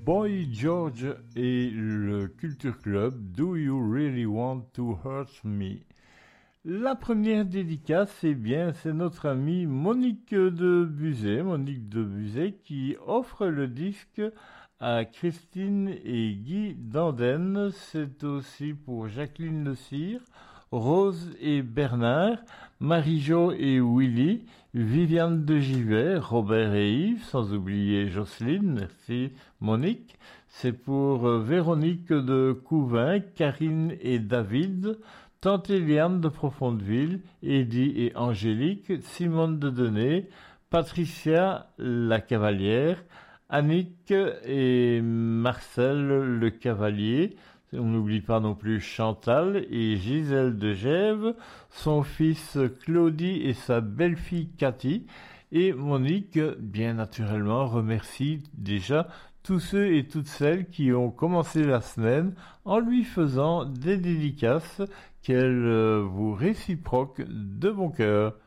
Boy George et le Culture Club, Do You Really Want to Hurt Me? La première dédicace, c'est notre amie Monique de Buzet qui offre le disque à Christine et Guy Danden. C'est aussi pour Jacqueline Le Cire, Rose et Bernard, Marie-Jo et Willy, Viviane de Givet, Robert et Yves, sans oublier Jocelyne, merci Monique. C'est pour Véronique de Couvin, Karine et David, Tante Eliane de Profondeville, Eddie et Angélique, Simone de Denay, Patricia la Cavalière, Annick et Marcel le Cavalier. On n'oublie pas non plus Chantal et Gisèle de Gèves, son fils Claudie et sa belle-fille Cathy. Et Monique, bien naturellement, remercie déjà tous ceux et toutes celles qui ont commencé la semaine en lui faisant des dédicaces qu'elle vous réciproque de bon cœur.